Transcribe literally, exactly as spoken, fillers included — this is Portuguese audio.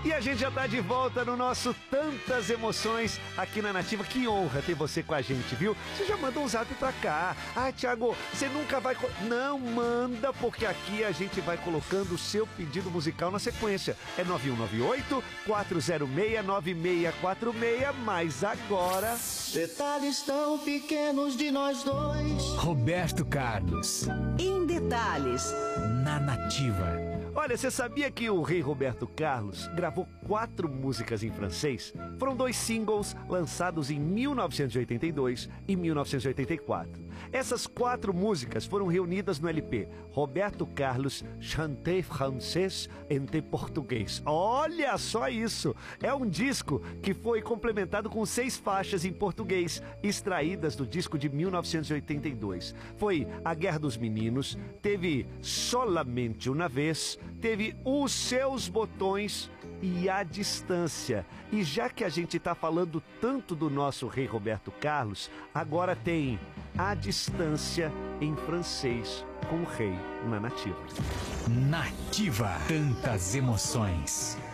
E a gente já tá de volta no nosso Tantas Emoções aqui na Nativa. Que honra ter você com a gente, viu? Você já mandou um zap pra cá. Ah, Thiago, você nunca vai... Não, manda, porque aqui a gente vai colocando o seu pedido musical na sequência. É nove um nove oito, quatro zero seis, nove seis quatro seis, mas agora... Detalhes tão pequenos de nós dois. Roberto Carlos. Em Detalhes. Na Nativa. Olha, você sabia que o rei Roberto Carlos gravou quatro músicas em francês? Foram dois singles lançados em mil novecentos e oitenta e dois e mil novecentos e oitenta e quatro. Essas quatro músicas foram reunidas no L P Roberto Carlos Chanté Français entre Português. Olha só isso! É um disco que foi complementado com seis faixas em português, extraídas do disco de mil novecentos e oitenta e dois. Foi A Guerra dos Meninos, teve Solamente Uma Vez, teve Os Seus Botões e A Distância. E já que a gente está falando tanto do nosso rei Roberto Carlos, agora tem A Distância em francês com o rei na Nativa. Nativa. Tantas emoções.